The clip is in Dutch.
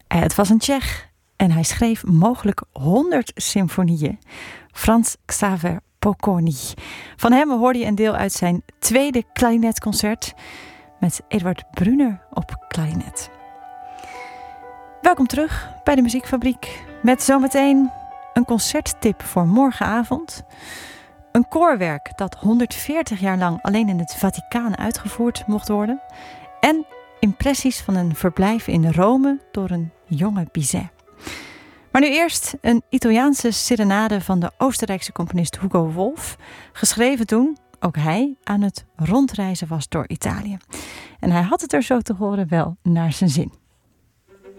Het was een Tsjech en hij schreef mogelijk 100 symfonieën. Franz Xaver Pocconi. Van hem hoorde je een deel uit zijn tweede klarinetconcert met Eduard Brunner op klarinet. Welkom terug bij de Muziekfabriek met zometeen een concerttip voor morgenavond. Een koorwerk dat 140 jaar lang alleen in het Vaticaan uitgevoerd mocht worden. En impressies van een verblijf in Rome door een jonge Bizet. Maar nu eerst een Italiaanse serenade van de Oostenrijkse componist Hugo Wolf. Geschreven toen ook hij aan het rondreizen was door Italië. En hij had het er zo te horen wel naar zijn zin.